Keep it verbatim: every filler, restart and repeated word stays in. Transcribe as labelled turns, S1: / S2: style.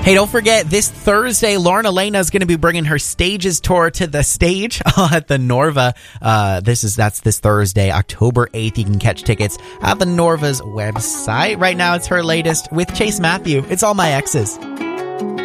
S1: Hey, don't forget, this Thursday, Lauren Elena is going to be bringing her Stages tour to the stage at the Norva. Uh, this is, that's this Thursday, October eighth. You can catch tickets at the Norva's website. Right now, it's her latest with Chase Matthew. It's All My Exes.